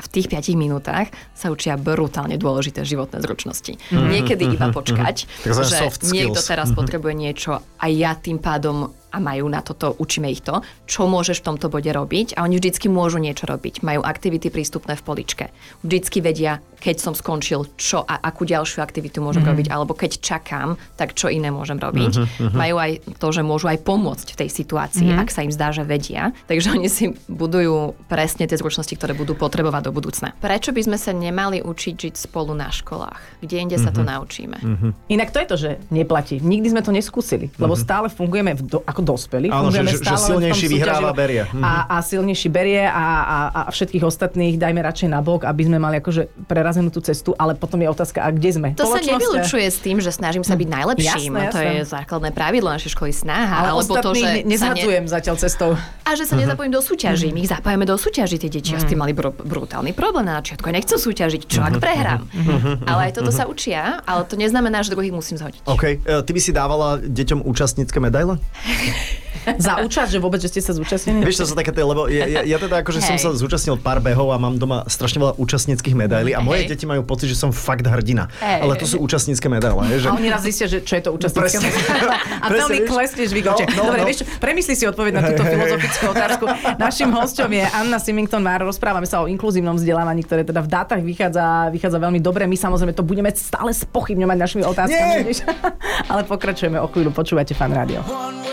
tých 5 minútach sa učia brutálne dôležité životné zručnosti. Niekedy iba počkať, že niekto teraz potrebuje niečo a ja tým pádom a majú na toto, učíme ich to, čo môžeš v tomto bode robiť a oni vždycky môžu niečo robiť. Majú aktivity prístupné v poličke. Vždycky vedia, keď som skončil, čo a akú ďalšiu aktivitu môžem robiť, alebo keď čakám, tak čo iné môžem robiť. Majú aj to, že môžu aj pomôcť v tej situácii, ak sa im zdá, že vedia. Takže oni si budujú presne tie zručnosti, ktoré budú potrebovať do budúcna. Prečo by sme sa nemali učiť žiť spolu na školách? Kde inde sa to naučíme? Inak to je to, že neplatí. Nikdy sme to neskúsili, lebo stále fungujeme ako dospelí. Áno, že silnejší vyhráva, berie. A silnejší berie a všetkých ostatných dajme radšej nabok, aby sme mali akože prerazenú tú cestu, ale potom je otázka, a kde sme? To sa nevylučuje s tým, že snažím sa byť najlepším. Jasné. To je základné pravidlo našej školy, snaha. Ale to, že nezhadzujem zatiaľ cestou. A že sa nezapojím do súťaží. My ich zapájame do súťaží, tie deti. S tým mali brutálny problém na začiatku. Ja nechcem súťažiť, čo ak prehrám. Ale aj toto sa učia, ale to neznamená, že druhých musím zhodiť. OK. Ty by si dávala deťom účastnícke medaile? Za účasť, že vôbec, že ste sa zúčastnili? Vieš, to sú také, lebo ja teda akože som sa zúčastnil pár behov a mám doma strašne veľa účastníckych medailí a moje deti majú pocit, že som fakt hrdina. Ale to sú účastnícke medaile. A oni raz zistia, že čo je to účastnícke medaile. A veľmi klesneš výkoče. Dobre, vieš, premysli si odpoveď na túto filozofickú otázku. Naším hosťom je Anna Symington-Máro. Rozprávame sa o inkluzívnom vzdelávaní, ktoré teda v dátach vychádza veľmi dobre. My samozrejme to budeme stále spochybňovať našimi otázkami. Ale pokračujeme o chvíľu. Počúvate Fan Rádio.